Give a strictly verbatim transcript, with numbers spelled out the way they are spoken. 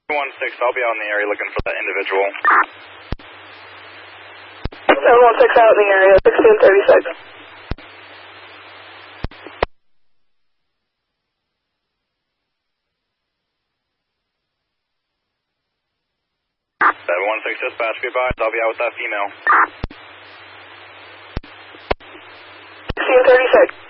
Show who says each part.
Speaker 1: one six, I'll be out in the area looking for that individual.
Speaker 2: seven one six out in the area, sixteen thirty-six.
Speaker 1: seven one six dispatch, be advised, I'll be out with that female.
Speaker 2: sixteen thirty-six.